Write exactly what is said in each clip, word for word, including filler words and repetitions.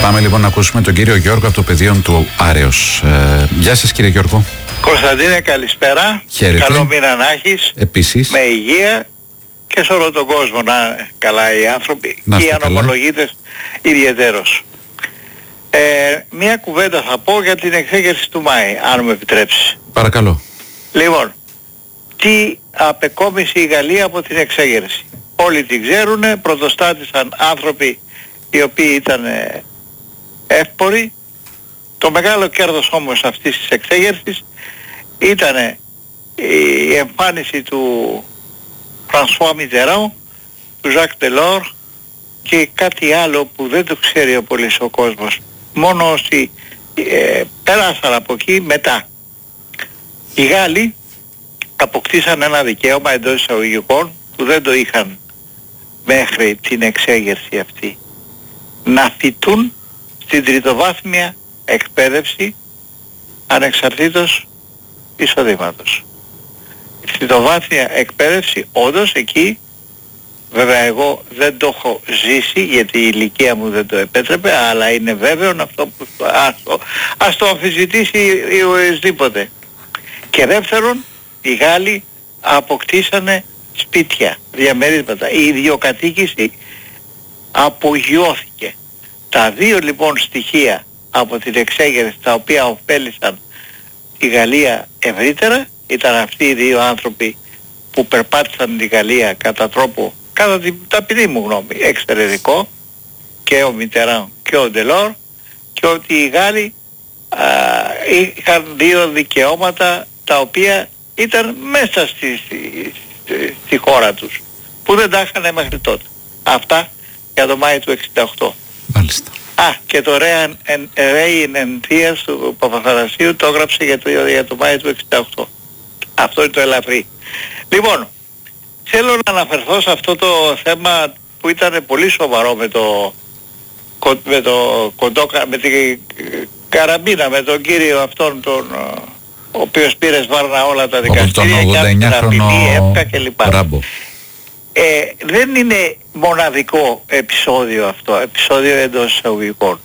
Πάμε λοιπόν να ακούσουμε τον κύριο Γιώργο από το πεδίο του Άρεος. Ε, γεια σας κύριε Γιώργο. Κωνσταντίνε, καλησπέρα. Χαίρετε. Καλό μήνα να έχεις. Επίσης. Με υγεία και σε όλο τον κόσμο να είναι καλά οι άνθρωποι και οι ανομολογίτες ιδιαιτέρως. Ε, μία κουβέντα θα πω για την εξέγερση του Μάη, αν μου επιτρέψεις. Παρακαλώ. Λοιπόν, τι απεκόμισε η Γαλλία από την εξέγερση? Όλοι την ξέρουνε, πρωτοστάτησαν άνθρωποι οι οποίοι ήταν εύποροι. Το μεγάλο κέρδος όμως αυτής της εξέγερσης ήταν η εμφάνιση του Φρανσουά Μιτεράν, του Ζακ Ντελόρ και κάτι άλλο που δεν το ξέρει ο πολύς ο κόσμος. Μόνο όσοι ε, πέρασαν από εκεί μετά. Οι Γάλλοι αποκτήσαν ένα δικαίωμα εντός εισαγωγικών που δεν το είχαν μέχρι την εξέγερση αυτή. Να φοιτούν στην τριτοβάθμια εκπαίδευση ανεξαρτήτως εισοδήματος. Η τριτοβάθμια εκπαίδευση όντως εκεί, βέβαια εγώ δεν το έχω ζήσει γιατί η ηλικία μου δεν το επέτρεπε, αλλά είναι βέβαιο αυτό που ας το, ας το αμφισβητήσει οποιοσδήποτε. Και δεύτερον, οι Γάλλοι αποκτήσανε σπίτια, διαμερίσματα. Η ιδιοκατοίκηση απογειώθηκε. Τα δύο λοιπόν στοιχεία από την εξέγερση τα οποία ωφέλησαν τη Γαλλία ευρύτερα ήταν αυτοί οι δύο άνθρωποι που περπάτησαν τη Γαλλία κατά τρόπο, κατά την ταπεινή μου γνώμη, εξαιρετικό, και ο Μιτεράν και ο Ντελόρ, και ότι οι Γάλλοι α, είχαν δύο δικαιώματα τα οποία ήταν μέσα στη, στη, στη, στη χώρα τους που δεν τα είχαν μέχρι τότε. Αυτά για το Μάη του εξήντα οκτώ. Μάλιστα. Α, και το Ρέιν Ενθίας του Παπαθανασίου το έγραψε για το, για το Μάη του εξήντα οκτώ. Αυτό είναι το ελαφρύ. Λοιπόν, θέλω να αναφερθώ σε αυτό το θέμα που ήταν πολύ σοβαρό με το, με το κοντό, με την καραμπίνα, με τον κύριο αυτόν τον, ο οποίος πήρε σβάρνα όλα τα δικαστήρια και την απειλή, ΕΠΚΑ κλπ. Ε, δεν είναι μοναδικό επεισόδιο αυτό, επεισόδιο εντός εισαγωγικών.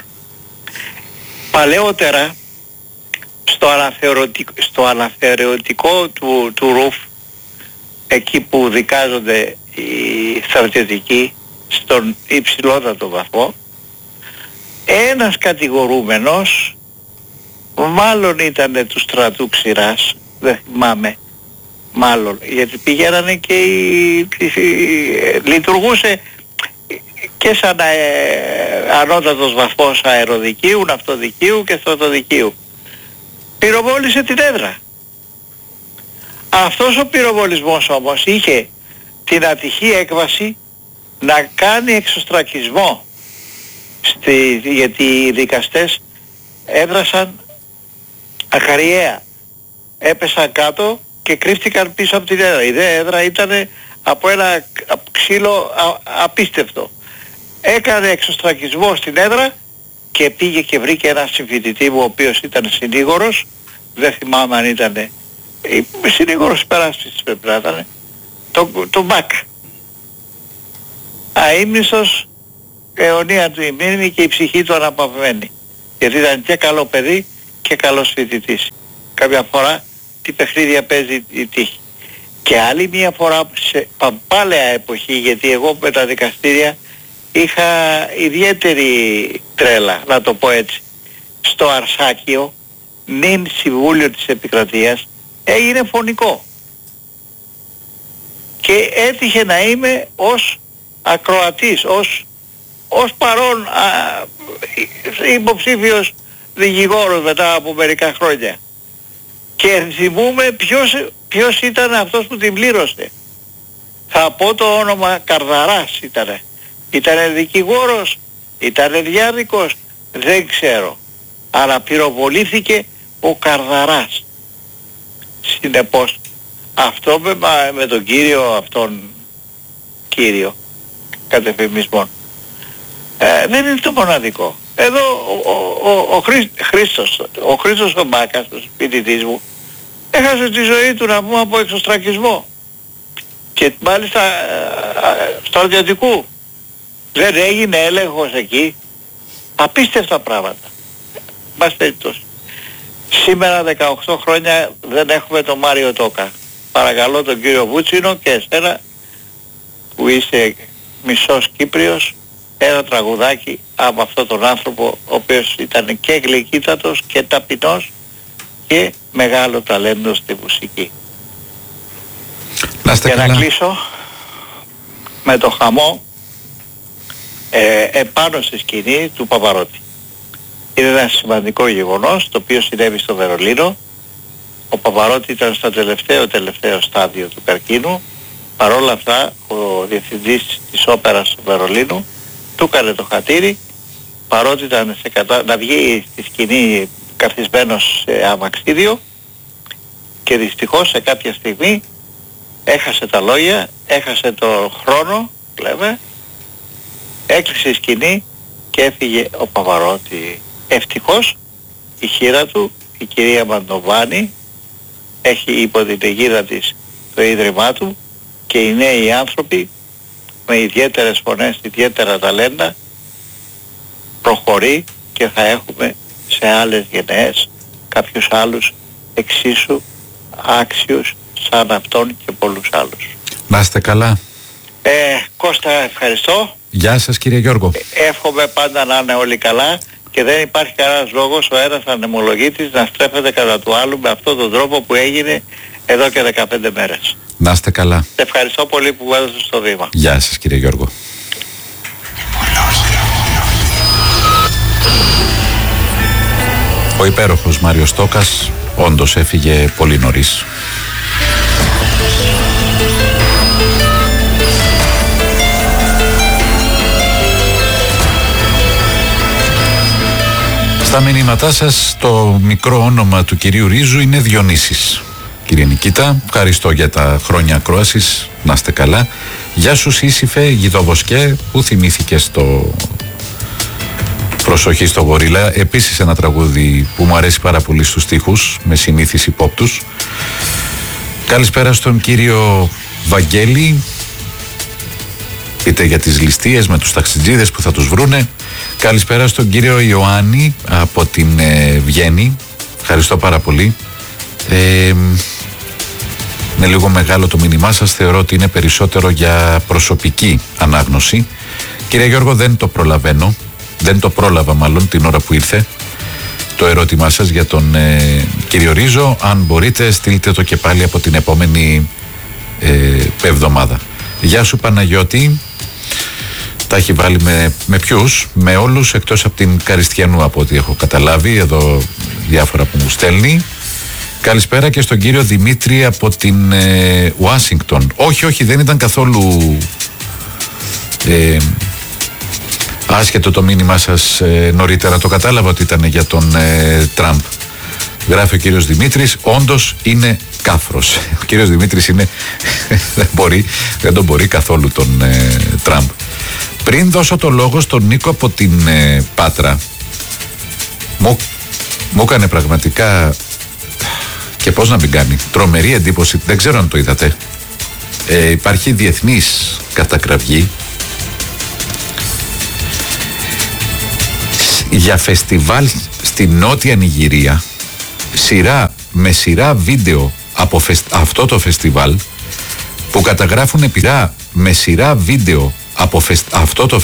Παλαιότερα, στο αναθεωρητικό, στο αναθεωρητικό του, του Ρουφ, εκεί που δικάζονται οι στρατιωτικοί στον υψηλότατο βαθμό, ένας κατηγορούμενος, μάλλον ήταν του στρατού Ξηράς, δεν θυμάμαι, μάλλον, γιατί πηγαίνανε και η, η, η, λειτουργούσε και σαν ε, ανώτατος βαθμός αεροδικίου, ναυτοδικίου και στρατοδικίου. Πυροβόλησε την έδρα. Αυτός ο πυροβολισμός όμως είχε την ατυχή έκβαση να κάνει εξωστρακισμό στη, γιατί οι δικαστές έδρασαν αχαριαία. Έπεσαν κάτω και κρύφτηκαν πίσω από την έδρα. Η δε έδρα ήταν από ένα ξύλο α, απίστευτο. Έκανε εξωστρακισμό στην έδρα και πήγε και βρήκε ένα συμφοιτητή μου ο οποίος ήταν συνήγορος, δεν θυμάμαι αν ήταν συνήγορος περάσπισης πρέπει να ήταν, το, το Μπακ. Αείμνηστος, αιωνία του η μνήμη και η ψυχή του αναπαυμένη. Γιατί ήταν και καλό παιδί και καλός φοιτητής. Κάποια φορά τι παιχνίδια παίζει η τύχη. Και άλλη μια φορά σε παπάλαια εποχή, γιατί εγώ με τα δικαστήρια είχα ιδιαίτερη τρέλα, να το πω έτσι. Στο Αρσάκιο, νυν Συμβούλιο της Επικρατείας, έγινε φωνικό. Και έτυχε να είμαι ως ακροατής, ως, ως παρόν α, υποψήφιος δικηγόρος μετά από μερικά χρόνια. Και θυμούμε ποιος, ποιος ήταν αυτός που την πλήρωσε. Θα πω το όνομα, Καρδαράς ήτανε. Ήτανε δικηγόρος, ήτανε διάδικος, δεν ξέρω. Αλλά πυροβολήθηκε ο Καρδαράς. Συνεπώς, αυτό με, με τον κύριο αυτόν, κύριο, κατ' εφημισμόν, ε, δεν είναι το μοναδικό. Εδώ ο, ο, ο, ο Χρή, Χρήστος, ο Χρήστος ο Μπάκας, ο σπιτητής μου, έχασε τη ζωή του να πούμε από εξωστρακισμό. Και μάλιστα ε, ε, στρατιωτικού. Δεν έγινε έλεγχος εκεί. Απίστευτα πράγματα. Μας περιπτώσει. Σήμερα δεκαοκτώ χρόνια δεν έχουμε τον Μάριο Τόκα. Παρακαλώ τον κύριο Βούτσινο και εσένα που είσαι μισός Κύπριος, ένα τραγουδάκι από αυτόν τον άνθρωπο, ο οποίος ήταν και γλυκύτατος και ταπεινός και μεγάλο ταλέντο στη μουσική. Να και να κλείσω με το χαμό ε, επάνω στη σκηνή του Παπαρότη. Είναι ένα σημαντικό γεγονός το οποίο συνέβη στο Βερολίνο. Ο Παπαρότη ήταν στο τελευταίο τελευταίο στάδιο του καρκίνου. Παρ' όλα αυτά ο διευθυντής της όπερας του Βερολίνου του έκανε το χατήρι, παρότι ήταν σε κατα... να βγει στη σκηνή καθισμένος σε αμαξίδιο, και δυστυχώς σε κάποια στιγμή έχασε τα λόγια, έχασε το χρόνο, λέμε, έκλεισε η σκηνή και έφυγε ο Παπαρότη. Ευτυχώς η χείρα του, η κυρία Μαντοβάνη, έχει υπό την αιγίδα της το ίδρυμά του, και οι νέοι άνθρωποι με ιδιαίτερες φωνές, ιδιαίτερα ταλέντα, προχωρεί και θα έχουμε σε άλλες γενναίες κάποιους άλλους εξίσου άξιους σαν αυτόν και πολλούς άλλους. Να είστε καλά. Ε, Κώστα, ευχαριστώ. Γεια σας κύριε Γιώργο. Ε, εύχομαι πάντα να είναι όλοι καλά και δεν υπάρχει κανένας λόγος ο ένας ανεμολογήτης να στρέφεται κατά του άλλου με αυτόν τον τρόπο που έγινε εδώ και δεκαπέντε μέρες. Να είστε καλά. Ευχαριστώ πολύ που μου έδωσες το βήμα. Γεια σας κύριε Γιώργο. Ο υπέροχος Μάριος Τόκας όντως έφυγε πολύ νωρίς. Στα μηνύματά σας το μικρό όνομα του κυρίου Ρίζου είναι Διονύσης. Κύριε Νικήτα, ευχαριστώ για τα χρόνια ακρόασης, να είστε καλά. Γεια σου Σύσυφε Γιδοβοσκέ, που θυμήθηκε στο Προσοχή στο Γορίλα. Επίσης ένα τραγούδι που μου αρέσει πάρα πολύ στους στίχους, με συνήθεις υπόπτους. Καλησπέρα στον κύριο Βαγγέλη. Πείτε για τις ληστείες με τους ταξιτζίδες που θα τους βρούνε. Καλησπέρα στον κύριο Ιωάννη από την ε, Βιέννη. Ευχαριστώ πάρα πολύ. Ε, είναι λίγο μεγάλο το μήνυμά σας. Θεωρώ ότι είναι περισσότερο για προσωπική ανάγνωση. Κύριε Γιώργο, δεν το προλαβαίνω. Δεν το πρόλαβα μάλλον την ώρα που ήρθε το ερώτημά σας για τον ε, κύριο Ρίζο. Αν μπορείτε στείλτε το και πάλι από την επόμενη ε, εβδομάδα. Γεια σου Παναγιώτη. Τα έχει βάλει με, με ποιους? Με όλους εκτός από την Καριστιανού, από ό,τι έχω καταλάβει. Εδώ διάφορα που μου στέλνει. Καλησπέρα και στον κύριο Δημήτρη από την ε, Ουάσιγκτον. Όχι, όχι, δεν ήταν καθόλου ε, άσχετο το μήνυμά σας ε, νωρίτερα. Το κατάλαβα ότι ήταν για τον ε, Τραμπ. Γράφει ο κύριος Δημήτρης, όντως είναι κάφρος. Ο κύριος Δημήτρης είναι δεν μπορεί, δεν τον μπορεί καθόλου τον ε, Τραμπ. Πριν δώσω το λόγο στον Νίκο από την ε, Πάτρα, μου, μου έκανε πραγματικά, και πώς να μην κάνει, τρομερή εντύπωση, δεν ξέρω αν το είδατε. Ε, υπάρχει διεθνής κατακραυγή για φεστιβάλ στη Νότια Νιγηρία, σειρά με σειρά βίντεο από φεσ, αυτό το φεστιβάλ, που καταγράφουν επειρά με σειρά βίντεο από φεσ, αυτό το